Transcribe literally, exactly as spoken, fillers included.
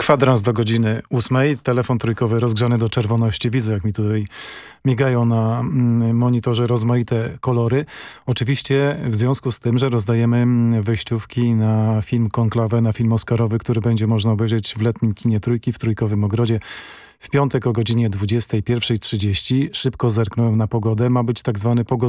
Kwadrans do godziny ósmej. Telefon trójkowy rozgrzany do czerwoności. Widzę, jak mi tutaj migają na monitorze rozmaite kolory. Oczywiście w związku z tym, że rozdajemy wejściówki na film Konklawę, na film oscarowy, który będzie można obejrzeć w letnim kinie Trójki w Trójkowym Ogrodzie w piątek o godzinie dwudziestej pierwszej trzydzieści. Szybko zerknąłem na pogodę. Ma być tak zwany pogodny